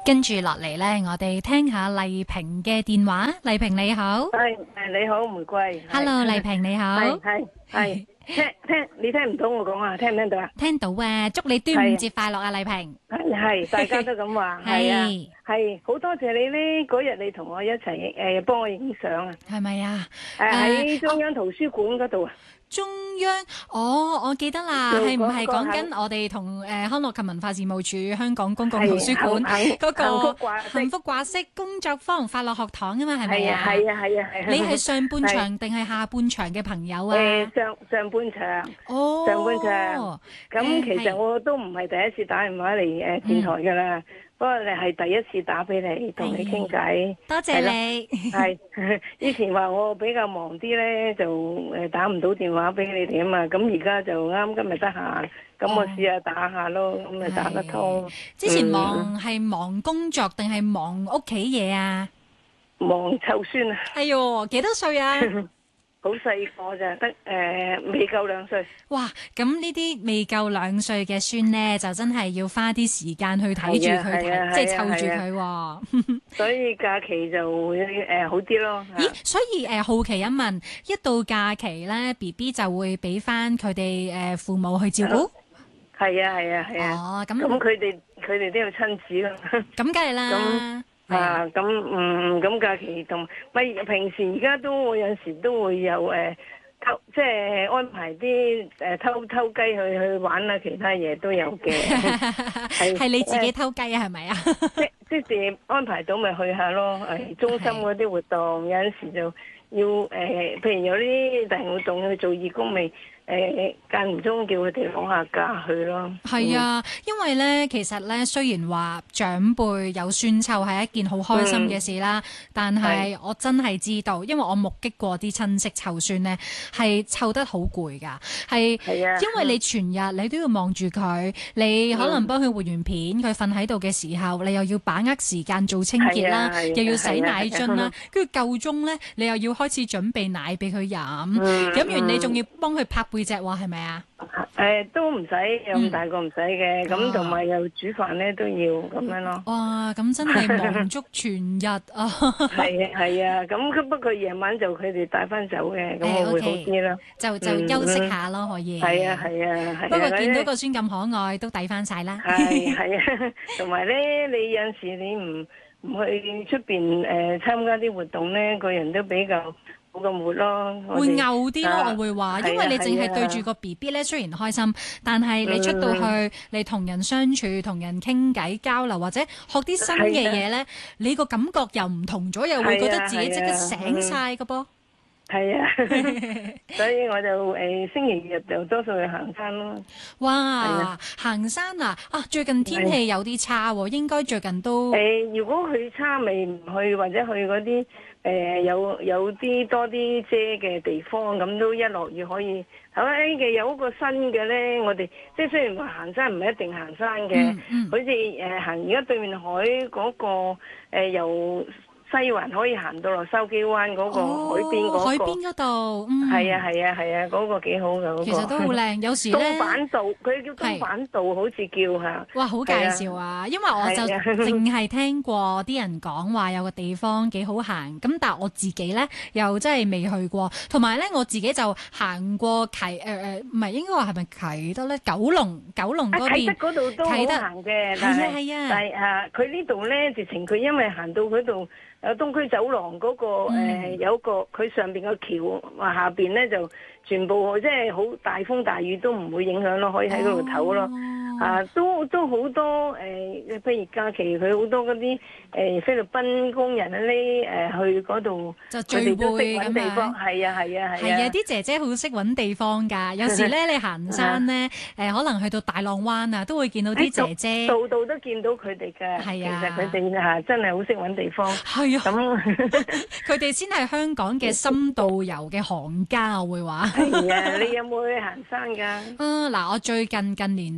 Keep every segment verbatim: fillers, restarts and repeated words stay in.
跟住落嚟呢，我哋聽下麗萍嘅電話。麗萍你好， 係誒你好，玫瑰。 Hello，麗萍你好， 係係係聽聽你聽唔到我講啊？聽唔聽到啊？ 聽到啊！祝你端午節快樂啊，麗萍。 係係，大家都咁話，係啊，係好多謝你呢。嗰日你同我一齊誒幫我影相啊， 係咪啊？ 誒喺中央圖書館嗰度啊。 中央，哦，我記得啦，係唔係講緊我哋同誒康樂及文化事務署香港公共圖書館嗰個幸福掛飾工作坊快樂學堂啊嘛，係咪啊？ 係啊係啊係啊！ 你係上半場定係下半場嘅朋友啊？ 誒上上半場，哦，上半場。咁其實我都唔係第一次打電話嚟誒電台㗎啦。不過你係第一次打俾你，同你傾偈， 多謝你。 係以前話我比較忙啲咧，就誒打唔到電話俾你哋啊嘛。咁而家就啱今日得閒，咁我試下打下咯，咁咪打得通。 之前忙係忙工作定係忙屋企嘢啊？ 忙湊孫啊！ 哎喲，幾多歲啊？ 好細個咋，得誒未夠兩歲。 哇！咁呢啲未夠兩歲嘅孫咧，就真係要花啲時間去睇住佢，即係湊住佢。 所以假期就會誒好啲咯。 咦？所以誒好奇一問，一到假期咧 ，B B 就會俾翻佢哋誒父母去照顧？ 係啊係啊係啊。 哦，咁咁佢哋佢哋都要親子咯。 咁梗係啦。 啊，咁嗯，咁假期同咪平時而家都會有陣時都會有誒偷，即係安排啲誒偷偷雞去去玩啊，其他嘢都有嘅。 係係你自己偷雞啊？係咪啊？ 即即係安排到咪去下咯。誒，中心嗰啲活動有陣時就要誒，譬如有啲大型活動去做義工咪。誒間唔中叫佢哋放下假去咯。 係啊，因為咧，其實咧，雖然話長輩有孫湊係一件好開心嘅事啦，嗯、但係我真係知道，因為我目擊過啲親戚湊孫咧，係湊得好攰㗎。係， 啊、 因為你全日你都要望住佢，你可能幫佢換完片，佢瞓喺度嘅時候，你又要把握時間做清潔啦，啊、又要洗奶樽啦，跟住夠鐘咧，你又要開始準備奶俾佢飲，飲、嗯、完你仲要幫佢拍背脊喎，係咪啊？ 誒，都唔使有咁大個唔使嘅，咁同埋又煮飯咧都要咁樣咯。 哇，咁真係忙足全日啊！ 係啊係啊，咁不過夜晚就佢哋帶翻走嘅，咁我會好啲咯。 就就休息下咯，可以。 係啊係啊係。 不過見到個孫咁可愛，都抵翻晒啦。 係係啊，同埋咧，你有陣時你唔唔去出邊誒參加啲活動咧，個人都比較。咁活咯， 會嘔啲咯，啊、我會話，因為你淨係對住個 B B 咧，雖然開心，但係你出到去，嗯、你同人相處、同人傾偈交流，或者學啲新嘅嘢咧，你個感覺又唔同咗，又會覺得自己即刻醒晒㗎噃。 係啊，所以我就誒、呃、星期日就多數去行山咯。 哇，啊行山啊！啊，最近天氣有啲差喎，應該最近都誒、 呃，如果去差未唔去，或者去嗰啲誒有有啲多啲遮嘅地方，咁都一落雨可以。好啦，嘅有一個新嘅咧，我哋即係雖然話行山唔係一定行山嘅，嗯嗯、好似誒、呃、行而家對面海嗰、嗰個誒、呃、由。西環可以行到落筲箕灣嗰個海邊嗰、嗰個， 海邊嗰度， 嗯，係啊係啊係啊，嗰、嗰個幾好㗎嗰、嗰個。 其實都好靚，有時咧。 東板道，佢叫東板道，好似叫嚇。 哇，好介紹啊！因為我就淨係聽過啲人講話有個地方幾好行，咁但係我自己咧又真係未去過，同埋咧我自己就行過啟誒誒，唔係應該話係咪啟德咧？九龍九龍嗰邊。啟德嗰度都好行嘅， 係啊係啊。 但係啊，佢呢度咧直情佢因為行到嗰度。有東區走廊嗰、那個誒、嗯呃，有個佢上邊個橋，話下邊咧就全部即係好大風大雨都唔會影響咯，可以喺嗰度唞咯。哦、啊，都都好多誒，譬、呃、如假期佢好多嗰啲誒菲律賓工人咧誒、呃、去嗰度就聚會咁地方，係啊係啊係啊。係啊， 啲姐姐好識揾地方㗎。有時咧你行山咧誒、呃，可能去到大浪灣啊，都會見到啲姐姐。 度度都見到佢哋㗎。係啊，其實佢哋嚇真係好識揾地方。 係啊。咁佢哋先係香港嘅深度遊嘅行家，我會話。 係啊，你有冇去行山㗎？ 啊嗱，我最近近年就少咗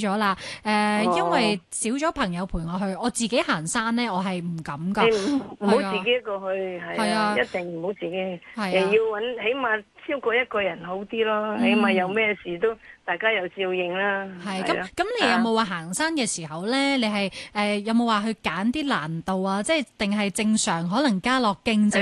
咗啦。誒、呃哦， 因為少咗朋友陪我去，我自己行山咧，我係唔敢㗎。 你唔唔好係啊自己一個去，係係啊啊，一定唔好自己，誒係啊要揾起碼超過一個人好啲咯，起碼有咩事都大家有照應啦。 係咁係啊咁，你有冇話行山嘅時候咧？你係誒、呃有冇話去揀啲難度啊？即係定係正常可能家樂徑就